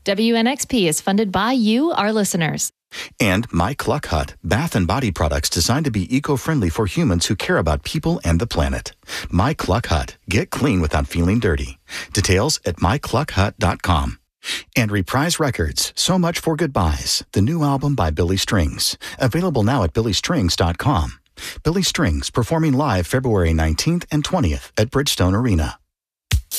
WNXP is funded by you, our listeners. And My Cluck Hut, bath and body products designed to be eco-friendly for humans who care about people and the planet. My Cluck Hut. Get clean without feeling dirty. Details at mycluckhut.com. And Reprise Records, So Much for Goodbyes, the new album by Billy Strings. Available now at billystrings.com. Billy Strings, performing live February 19th and 20th at Bridgestone Arena.